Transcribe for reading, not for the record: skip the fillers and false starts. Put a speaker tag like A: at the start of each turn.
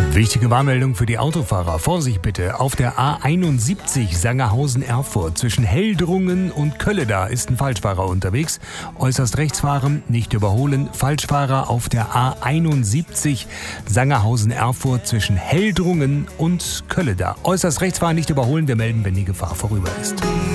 A: Wichtige Warnmeldung für die Autofahrer. Vorsicht bitte. Auf der A71 Sangerhausen-Erfurt zwischen Heldrungen und Kölleda ist ein Falschfahrer unterwegs. Äußerst rechts fahren, nicht überholen. Falschfahrer auf der A71 Sangerhausen-Erfurt zwischen Heldrungen und Kölleda. Äußerst rechts fahren, nicht überholen. Wir melden, wenn die Gefahr vorüber ist.